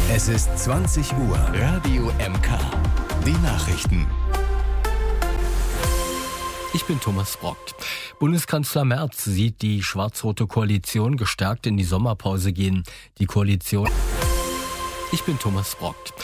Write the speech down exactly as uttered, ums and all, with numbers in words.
Es ist zwanzig Uhr. Radio M K. Die Nachrichten. Ich bin Thomas Brock. Bundeskanzler Merz sieht die schwarz-rote Koalition gestärkt in die Sommerpause gehen. Die Koalition... Ich bin Thomas Brock.